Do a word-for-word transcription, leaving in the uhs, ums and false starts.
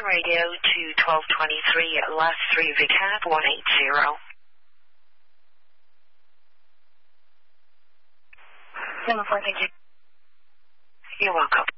radio to twelve twenty-three, last three VCAT one eight zero. seven four, thank you. You're welcome.